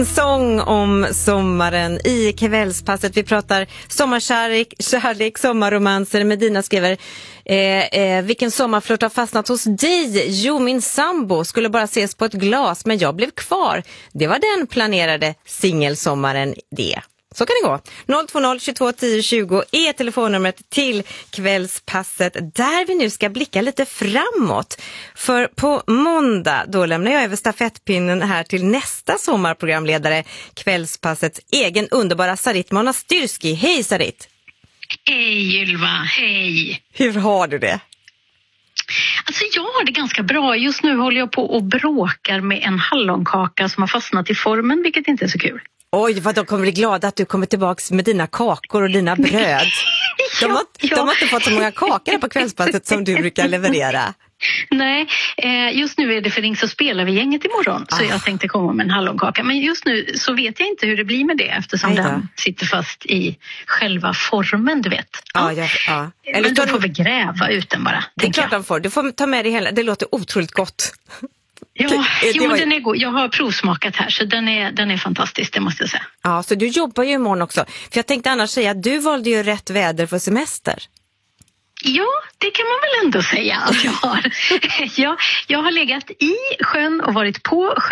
En sång om sommaren i kvällspasset. Vi pratar sommarkärlek, sommarromanser. Medina skriver, vilken sommarflört har fastnat hos dig? Jo, min sambo skulle bara ses på ett glas, men jag blev kvar. Det var den planerade singelsommaren det. Så kan det gå. 020 22 10 20 är telefonnumret till kvällspasset där vi nu ska blicka lite framåt. För på måndag då lämnar jag över stafettpinnen här till nästa sommarprogramledare, kvällspassets egen underbara Sarit Monastyrski. Hej Sarit! Hej Ylva, hej! Hur har du det? Alltså jag har det ganska bra. Just nu håller jag på och bråkar med en hallonkaka som har fastnat i formen, vilket inte är så kul. Oj, vad de kommer bli glada att du kommer tillbaka med dina kakor och dina bröd. De har inte fått så många kakor på kvällspasset som du brukar leverera. Nej, just nu är det för Ring så spelar vi gänget imorgon. Så jag tänkte komma med en hallonkaka. Men just nu så vet jag inte hur det blir med det eftersom den sitter fast i själva formen, du vet. Ja. Eller då får vi gräva ut den bara. Det är klart de får. Du får ta med det hela. Det låter otroligt gott. Ja, den är god. Jag har provsmakat här så den är fantastisk, det måste jag säga. Ja, så du jobbar ju imorgon också. För jag tänkte annars säga att du valde ju rätt väder för semester. Ja, det kan man väl ändå säga att jag har. Jag har legat i sjön och varit på sjön.